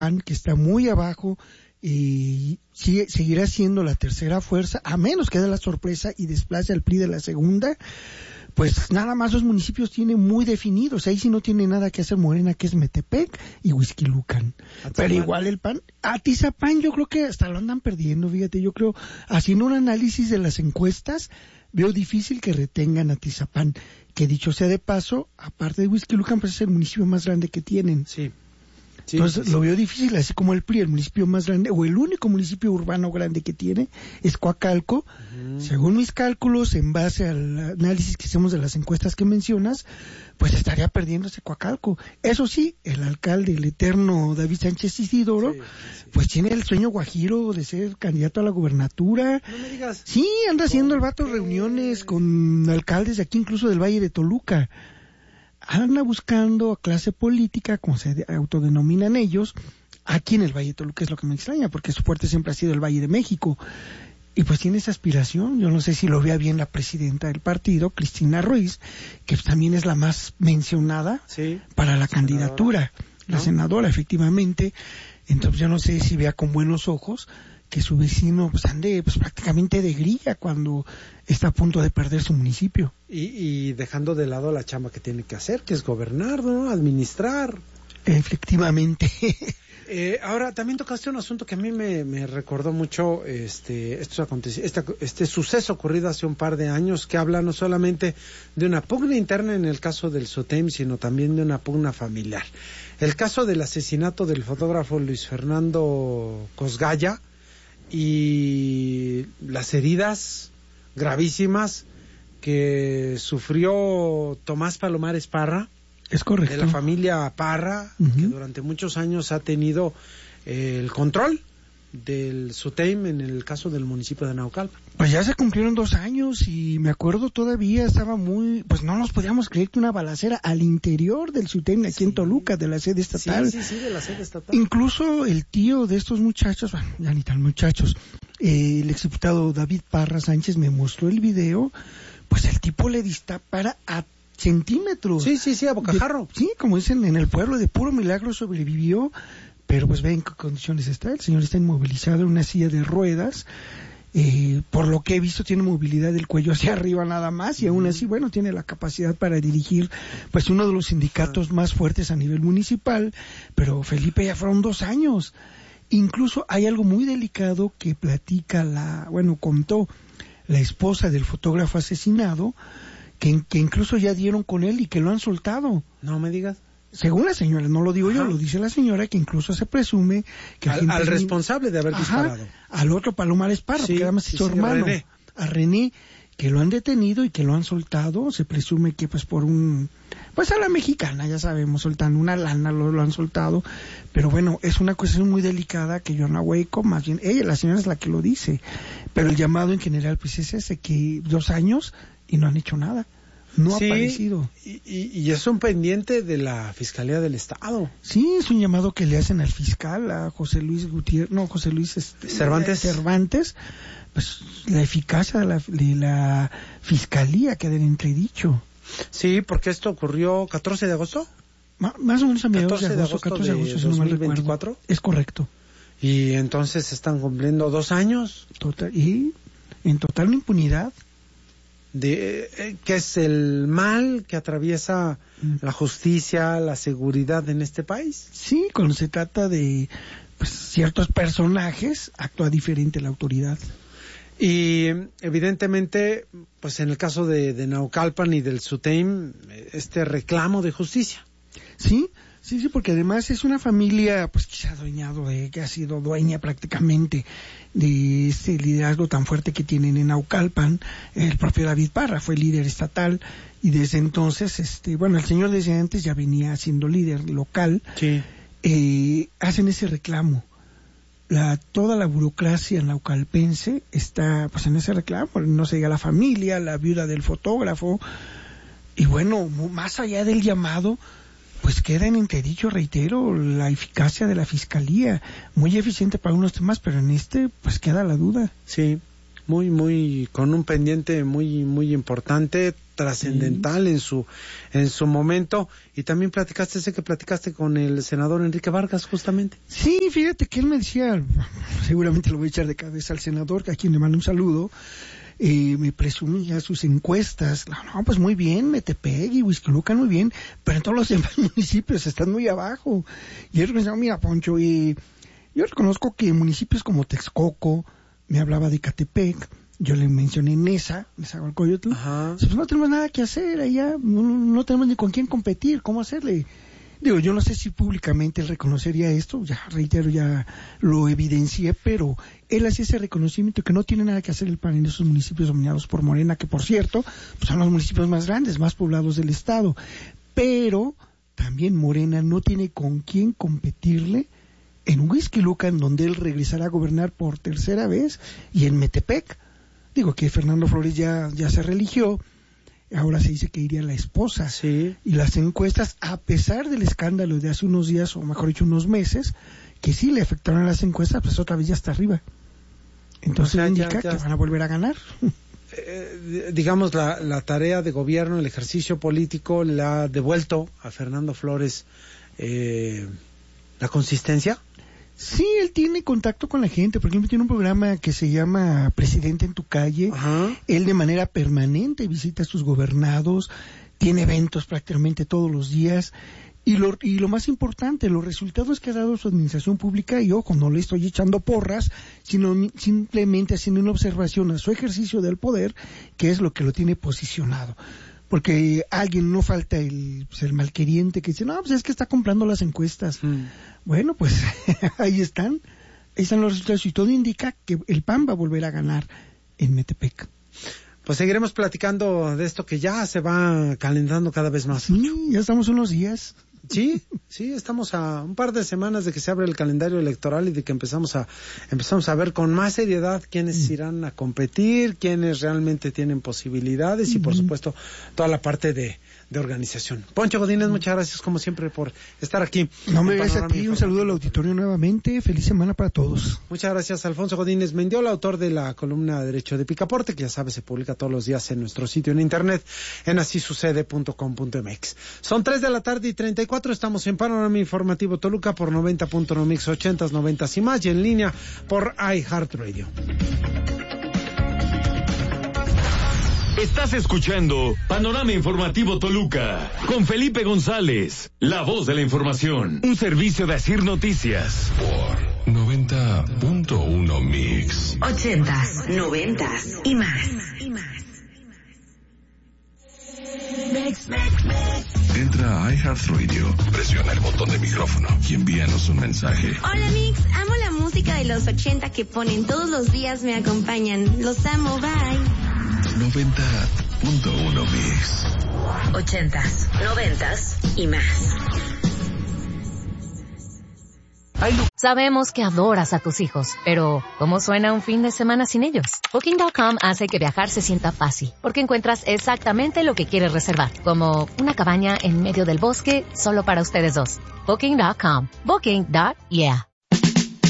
PAN, que está muy abajo, y seguirá siendo la tercera fuerza, a menos que dé la sorpresa y desplace al PRI de la segunda. Pues nada más los municipios tienen muy definidos, ahí sí no tiene nada que hacer Morena, que es Metepec y Huixquilucan. Pero igual el PAN, Atizapán yo creo que hasta lo andan perdiendo, fíjate, yo creo, haciendo un análisis de las encuestas, veo difícil que retengan Atizapán, que dicho sea de paso, aparte de Huixquilucan, pues es el municipio más grande que tienen. Sí. Entonces lo veo difícil, así como el PRI, el municipio más grande, o el único municipio urbano grande que tiene, es Coacalco. Según mis cálculos, en base al análisis que hacemos de las encuestas que mencionas, pues estaría perdiéndose Coacalco. Eso sí, el alcalde, el eterno David Sánchez Isidoro, pues tiene el sueño guajiro de ser candidato a la gubernatura. No me digas. Sí, anda haciendo el vato reuniones con alcaldes de aquí, incluso del Valle de Toluca. Anda buscando a clase política, como se autodenominan ellos, aquí en el Valle de Toluca, es lo que me extraña, porque su fuerte siempre ha sido el Valle de México. Y pues tiene esa aspiración, yo no sé si lo vea bien la presidenta del partido, Cristina Ruiz, que también es la más mencionada para la candidatura, la senadora, efectivamente. Entonces yo no sé si vea con buenos ojos que su vecino pues ande pues prácticamente de grilla cuando está a punto de perder su municipio. Y dejando de lado la chamba que tiene que hacer, que es gobernar, ¿no? Administrar. Efectivamente. Ahora, también tocaste un asunto que a mí me recordó mucho este suceso ocurrido hace un par de años, que habla no solamente de una pugna interna en el caso del SUTEM, sino también de una pugna familiar. El caso del asesinato del fotógrafo Luis Fernando Cosgaya y las heridas gravísimas que sufrió Tomás Palomares Parra. Es correcto. De la familia Parra, que durante muchos años ha tenido el control del SUTEM en el caso del municipio de Naucalpan. Pues ya se cumplieron 2 años y me acuerdo todavía estaba pues no nos podíamos creer que una balacera al interior del SUTEM aquí en Toluca, de la sede estatal. Sí, de la sede estatal. Incluso el tío de estos muchachos, bueno, ya ni tan muchachos, el exdiputado David Parra Sánchez me mostró el video, pues el tipo le dispara a centímetros. Sí, a bocajarro. Sí, como dicen en el pueblo, de puro milagro sobrevivió, pero pues ven en qué condiciones está. El señor está inmovilizado en una silla de ruedas, por lo que he visto tiene movilidad del cuello hacia arriba nada más, y aún así, bueno, tiene la capacidad para dirigir pues uno de los sindicatos más fuertes a nivel municipal, pero Felipe, ya fueron 2 años. Incluso hay algo muy delicado que contó la esposa del fotógrafo asesinado, que incluso ya dieron con él y que lo han soltado. No me digas. Según la señora, no lo digo yo, lo dice la señora, que incluso se presume que al responsable de haber disparado. Al otro Palomares Parra, que además es su hermano, a René, que lo han detenido y que lo han soltado. Se presume que pues por a la mexicana, ya sabemos, soltando una lana, lo han soltado. Pero bueno, es una cuestión muy delicada que yo no hueco, más bien ella, la señora es la que lo dice. Pero el llamado en general pues es ese, que 2 años y no han hecho nada. No ha aparecido. Y es un pendiente de la Fiscalía del Estado. Sí, es un llamado que le hacen al fiscal, a José Luis Cervantes, pues la eficacia de la Fiscalía queda en entredicho. Sí, porque esto ocurrió 14 de agosto. Más o menos a mediados de agosto, 14 de agosto, si no mal recuerdo. Es correcto. Y entonces están cumpliendo 2 años. Y en total impunidad. Que es el mal que atraviesa la justicia, la seguridad en este país. Sí, cuando se trata de ciertos personajes, actúa diferente la autoridad. Y evidentemente, pues en el caso de Naucalpan y del SUTEM, este reclamo de justicia. Sí, porque además es una familia pues que se ha adueñado que ha sido dueña prácticamente de este liderazgo tan fuerte que tienen en Naucalpan. El propio David Parra fue líder estatal y desde entonces, el señor desde antes ya venía siendo líder local. Sí. Hacen ese reclamo. Toda la burocracia naucalpense está pues en ese reclamo, no se diga la familia, la viuda del fotógrafo, y bueno, más allá del llamado, pues queda en entredicho, reitero, la eficacia de la Fiscalía, muy eficiente para unos temas, pero en pues queda la duda. Sí, muy, con un pendiente muy, muy importante, trascendental en su momento. Y también sé que platicaste con el senador Enrique Vargas, justamente. Sí, fíjate que él me decía, seguramente lo voy a echar de cabeza al senador, a quien le mando un saludo, me presumía sus encuestas. No, pues muy bien, Metepec y Huixquilucan muy bien, pero en todos los demás municipios están muy abajo. Y él me decía, mira, Poncho, yo reconozco que municipios como Texcoco, me hablaba de Ecatepec, yo le mencioné Nezahualcóyotl, pues no tenemos nada que hacer allá, no tenemos ni con quién competir, ¿cómo hacerle? Digo, yo no sé si públicamente él reconocería esto, ya reitero, ya lo evidencié, pero él hacía ese reconocimiento que no tiene nada que hacer el PAN en esos municipios dominados por Morena, que por cierto, pues son los municipios más grandes, más poblados del estado, pero también Morena no tiene con quién competirle en Huixquilucan, donde él regresará a gobernar por tercera vez, y en Metepec. Digo que Fernando Flores ya se religió, ahora se dice que iría la esposa. Sí. Y las encuestas, a pesar del escándalo de hace unos días, o mejor dicho, unos meses, que sí le afectaron a las encuestas, pues otra vez ya está arriba. Entonces indica que van a volver a ganar. Digamos, la tarea de gobierno, el ejercicio político, le ha devuelto a Fernando Flores la consistencia. Sí, él tiene contacto con la gente. Por ejemplo, tiene un programa que se llama Presidente en tu calle. Ajá. Él de manera permanente visita a sus gobernados, tiene eventos prácticamente todos los días. Y lo más importante, los resultados que ha dado su administración pública, y ojo, no le estoy echando porras, sino simplemente haciendo una observación a su ejercicio del poder, que es lo que lo tiene posicionado. Porque no falta el malqueriente que dice, no, pues es que está comprando las encuestas. Bueno, pues ahí están los resultados y todo indica que el PAN va a volver a ganar en Metepec. Pues seguiremos platicando de esto que ya se va calentando cada vez más. Sí, ya estamos unos días. Sí, estamos a un par de semanas de que se abre el calendario electoral y de que empezamos a ver con más seriedad quiénes irán a competir, quiénes realmente tienen posibilidades y por supuesto toda la parte de organización. Poncho Godínez, muchas gracias como siempre por estar aquí. No me gracias a ti, un saludo al auditorio nuevamente, feliz semana para todos. Muchas gracias, Alfonso Godínez Mendiola, autor de la columna Derecho de Picaporte, que ya sabes se publica todos los días en nuestro sitio en internet, en asisucede.com.mx. Son 3:34, estamos en Panorama Informativo Toluca por 90.1 Mix 80s, 90s y más, y en línea por iHeartRadio. Estás escuchando Panorama Informativo Toluca con Felipe González, la voz de la información, un servicio de Asir Noticias por 90.1 Mix 80s, 90s y más. Entra a iHeartRadio, presiona el botón de micrófono y envíanos un mensaje. Hola Mix, amo la música de los 80 que ponen todos los días, me acompañan. Los amo, bye. 90.1 Mix 80s, 90s y más. Sabemos que adoras a tus hijos, pero ¿cómo suena un fin de semana sin ellos? Booking.com hace que viajar se sienta fácil, porque encuentras exactamente lo que quieres reservar, como una cabaña en medio del bosque solo para ustedes dos. Booking.com. Booking.yeah.